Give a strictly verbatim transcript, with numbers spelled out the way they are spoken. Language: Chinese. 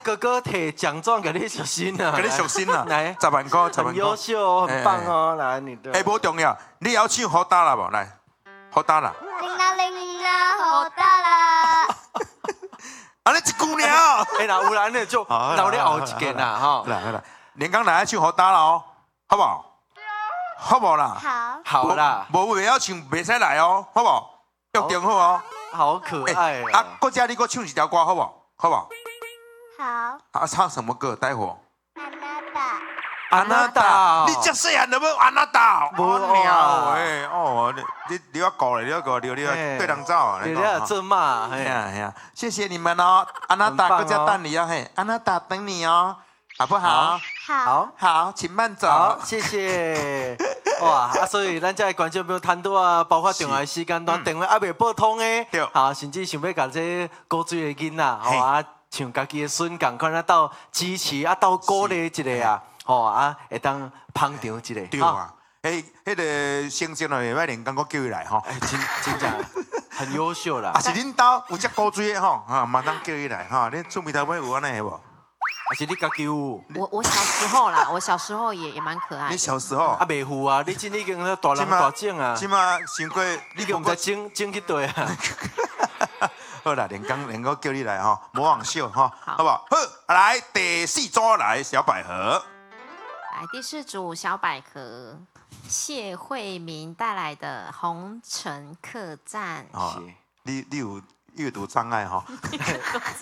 哥哥摕奖状给你小心啊， 给你小心啊， 来， 十万块，十万块， 很优秀哦，很棒哦，来你的。 哎，不重要，你要唱好打啦不？来，好打啦。 铃啦铃啦，好大啦！ 啊，你一句了。 哎，那有人呢就老了后一件啦，哈。 来来来，连刚来唱好打啦哦，好不好？好不好啦？ 好， 好啦， 无袂晓唱，袂使来哦，好不好？约定好哦。 好可爱啊， 哦。 国家你给我唱一条歌好不好？好不好？ 好， 啊，唱什么歌？待会儿。 安娜达， 安娜达， 你这细汉都要安娜达？ 无哦鸟诶，哦，你你你要搞了，你要搞，你你要对人走啊！ 你要做嘛？ 哎嘿， 呀哎呀，谢谢你们哦，安娜达国家等你啊嘿，安娜达等你哦，好不好？ 好， 好。 好，请慢走。 好，谢谢。哇，啊，所以咱这观众朋友贪多啊，包括电话时间段电话还未拨通的，好，甚至想要甲这高水的囡仔，吼啊，像家己的孙共款啊，到支持啊，到鼓励一下啊，吼啊，会当捧场一下。 对啊，诶，迄个先生哦，袂歹连刚我叫伊来吼， 哎，真真正很优秀啦。 啊是恁兜有只古锥的吼，哈，马上叫伊来哈，恁厝边头尾有安尼无？ 还是你家己有？ 我我小时候啦，我小时候也也蛮可爱你的。 小时候啊，袂赴啊，你真已经大人大种啊， 即马想过， 你个毋知种种去对啊。 好啦，连刚连哥叫你来哈，模仿秀哈，好不好？好，来第四组来小百合。 来第四组小百合，谢慧明带来的《红尘客栈》。 哦，你你有阅读障碍哈？